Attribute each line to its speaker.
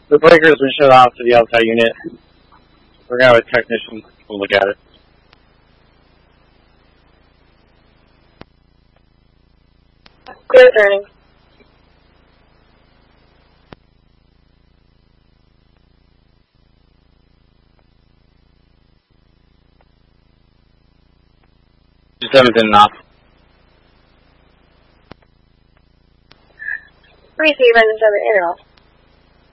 Speaker 1: The breaker has been shut off to the outside unit. We're going to have a technician look at it.
Speaker 2: Clear turning.
Speaker 1: Just haven't been enough.
Speaker 2: Receive and 7 in and off.